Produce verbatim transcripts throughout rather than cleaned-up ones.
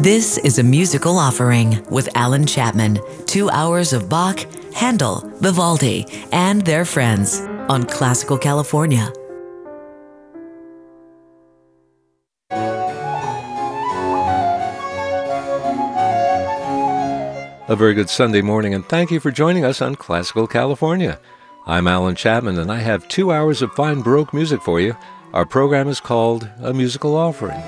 This is a musical offering with Alan Chapman. Two hours of Bach, Handel, Vivaldi, and their friends on Classical California. A very good Sunday morning, and thank you for joining us on Classical California. I'm Alan Chapman, and I have two hours of fine Baroque music for you. Our program is called A Musical Offering.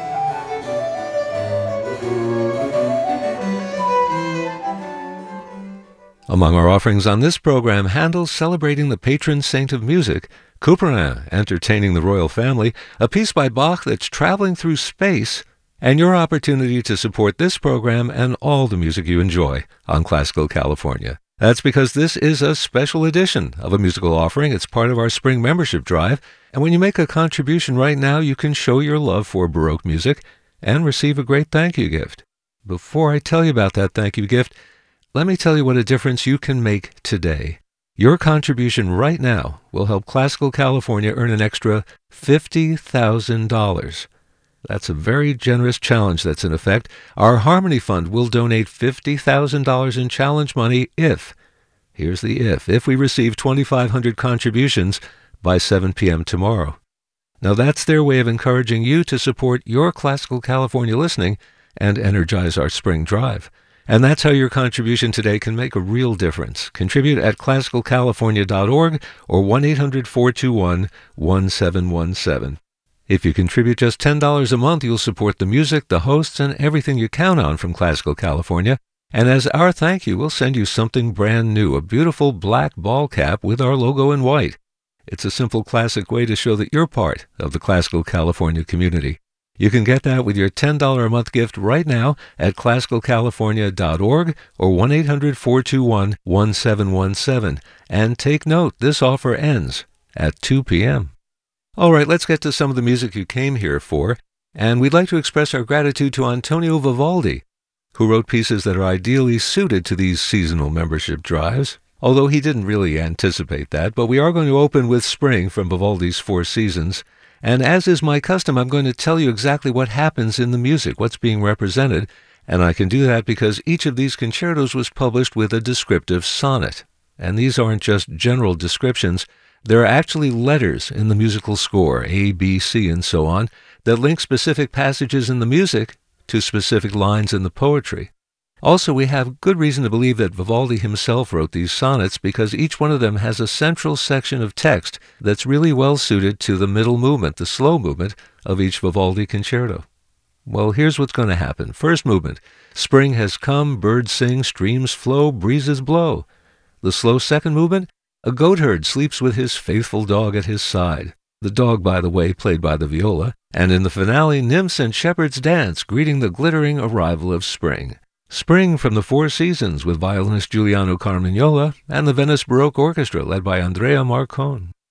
Among our offerings on this program, Handel celebrating the patron saint of music, Couperin entertaining the royal family, a piece by Bach that's traveling through space, and your opportunity to support this program and all the music you enjoy on Classical California. That's because this is a special edition of A Musical Offering. It's part of our spring membership drive, and when you make a contribution right now, you can show your love for Baroque music and receive a great thank you gift. Before I tell you about that thank you gift, let me tell you what a difference you can make today. Your contribution right now will help Classical California earn an extra fifty thousand dollars. That's a very generous challenge that's in effect. Our Harmony Fund will donate fifty thousand dollars in challenge money if, here's the if, if we receive twenty-five hundred contributions by seven p.m. tomorrow. Now that's their way of encouraging you to support your Classical California listening and energize our spring drive. And that's how your contribution today can make a real difference. Contribute at classical california dot org or one eight hundred four two one one seven one seven. If you contribute just ten dollars a month, you'll support the music, the hosts, and everything you count on from Classical California. And as our thank you, we'll send you something brand new, a beautiful black ball cap with our logo in white. It's a simple, classic way to show that you're part of the Classical California community. You can get that with your ten dollars a month gift right now at classical california dot org or one eight hundred four two one one seven one seven. And take note, this offer ends at two p.m. All right, let's get to some of the music you came here for. And we'd like to express our gratitude to Antonio Vivaldi, who wrote pieces that are ideally suited to these seasonal membership drives. Although he didn't really anticipate that, but we are going to open with Spring from Vivaldi's Four Seasons. And as is my custom, I'm going to tell you exactly what happens in the music, what's being represented, and I can do that because each of these concertos was published with a descriptive sonnet. And these aren't just general descriptions. There are actually letters in the musical score, A, B, C, and so on, that link specific passages in the music to specific lines in the poetry. Also, we have good reason to believe that Vivaldi himself wrote these sonnets because each one of them has a central section of text that's really well suited to the middle movement, the slow movement, of each Vivaldi concerto. Well, here's what's going to happen. First movement, spring has come, birds sing, streams flow, breezes blow. The slow second movement, a goatherd sleeps with his faithful dog at his side. The dog, by the way, played by the viola. And in the finale, nymphs and shepherds dance, greeting the glittering arrival of spring. Spring from the Four Seasons with violinist Giuliano Carmignola and the Venice Baroque Orchestra led by Andrea Marcon.